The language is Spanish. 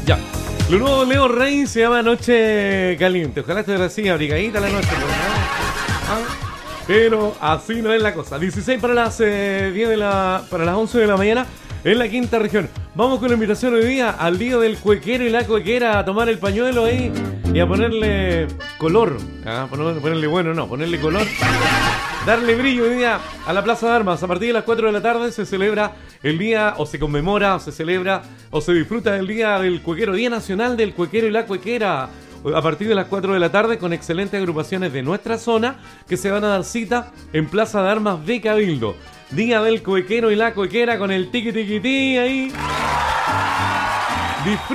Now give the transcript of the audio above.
Ya. Lo nuevo Leo Rey se llama Noche Caliente. Ojalá esté así, abrigadita la noche. Pero así no es la cosa. 16 para las 11 de la mañana en la quinta región. Vamos con la invitación hoy día al día del cuequero y la cuequera a tomar el pañuelo ahí y a ponerle color. Ponerle color. Darle brillo hoy día a la Plaza de Armas. A partir de las 4 de la tarde se celebra el día, o se conmemora, o se celebra, o se disfruta del Día del Cuequero, Día Nacional del Cuequero y la Cuequera. A partir de las 4 de la tarde con excelentes agrupaciones de nuestra zona que se van a dar cita en Plaza de Armas de Cabildo. Día del Cuequero y la Cuequera con el tiqui tiqui ti ahí.